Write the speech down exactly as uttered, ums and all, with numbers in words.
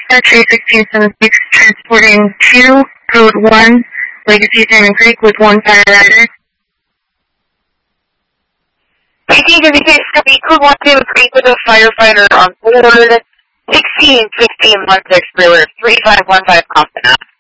X-ray sixteen seventy-six, transporting two, code one, Legacy Salmon Creek with one fire rider. sixteen seventy-six, copy, code one, Salmon Creek with a firefighter on board. sixteen fifteen, Montex Brewer, three five one five, Compton.